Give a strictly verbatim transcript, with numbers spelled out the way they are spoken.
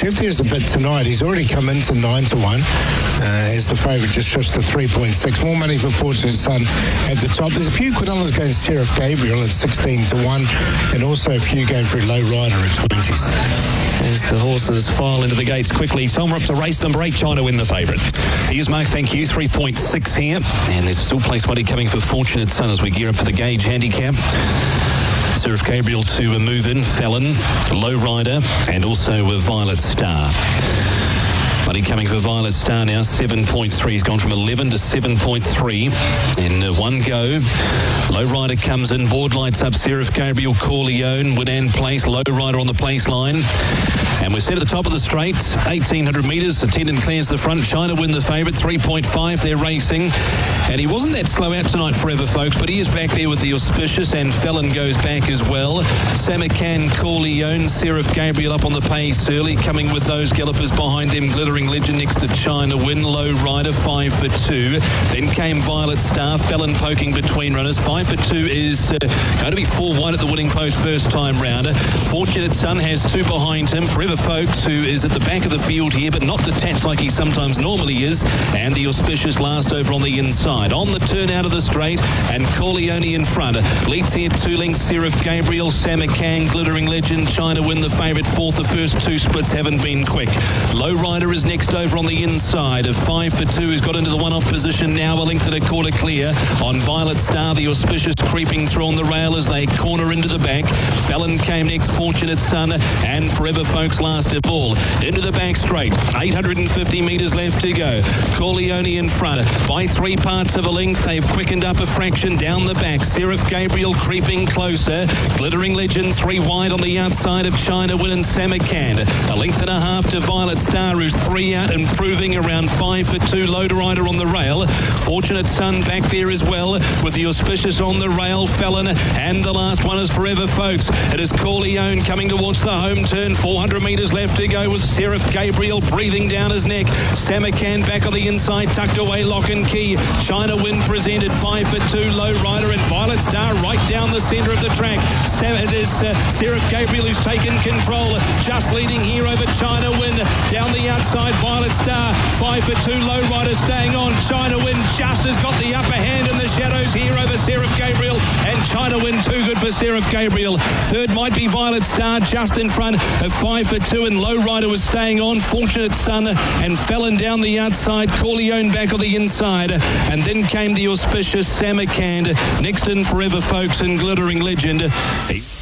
if there's a bit tonight, he's already come into nine to one. Uh, as the favourite just shifts to three point six. More money for Fortunate Son at the top. There's a few quinellas going Seraph Gabriel at sixteen to one, and also a few going for Low Rider at twenties. As the horses file into the gates quickly, Tom, we're up to race number eight, China Win the favourite. Here's Mark, thank you. three point six here, and there's still place money coming for Fortunate Son as we gear up for the gauge handicap. Seraph Gabriel to uh, move in, Felon, Low Rider, and also a Violet Star. Money coming for Violet Star now, seven point three. He's gone from eleven to seven point three in uh, one go. Low Rider comes in, board lights up, Seraph Gabriel, Corleone, Winan Place, Low Rider on the place line. And we're set at the top of the straight, eighteen hundred metres. Attendant clears the front. China Win the favourite, three point five. They're racing. And he wasn't that slow out tonight, Forever Folks, but he is back there with the Auspicious, and Felon goes back as well. Samarkand, Corleone, Seraph Gabriel up on the pace early, coming with those gallopers behind them. Glittering Legend next to China Win. Low Rider, five for two. Then came Violet Star. Felon poking between runners. Five for two is uh, going to be four wide at the winning post first time rounder. Fortunate Son has two behind him. Forever Folks, who is at the back of the field here, but not detached like he sometimes normally is. And the Auspicious last over on the inside. On the turn out of the straight, and Corleone in front. Leads here two lengths, Seraph Gabriel, Samarkand, Glittering Legend, China Win the favourite. Fourth, the first two splits haven't been quick. Low Rider is next over on the inside. Of five for two, he's got into the one-off position now, a length and a quarter clear. On Violet Star, the Auspicious creeping through on the rail as they corner into the back. Felon came next, Fortunate Son, and Forever Folks last of all. Into the back straight, eight hundred fifty metres left to go. Corleone in front by three parts of a length. They've quickened up a fraction down the back. Seraph Gabriel creeping closer. Glittering Legend three wide on the outside of China Win and Samarkand. A length and a half to Violet Star, who's three out, improving around five for two. Low Rider on the rail. Fortunate Son back there as well, with the Auspicious on the rail. Felon, and the last one is Forever Folks. It is Corleone coming towards the home turn. four hundred metres left to go with Seraph Gabriel breathing down his neck. Samarkand back on the inside, tucked away, lock and key. China Win presented five for two. Low Rider and Violet Star right down the centre of the track. It is uh, Seraph Gabriel who's taken control, just leading here over China Win. Down the outside, Violet Star, five for two. Low Rider staying on. China Win just has got the upper hand in the shadows here over Seraph Gabriel, and China Win too good for Seraph Gabriel. Third might be Violet Star, just in front of five for two, and Low Rider was staying on. Fortunate Son and Felon down the outside. Corleone back on the inside, and then came the Auspicious Samarkand. Next in Forever Folks and Glittering Legend. He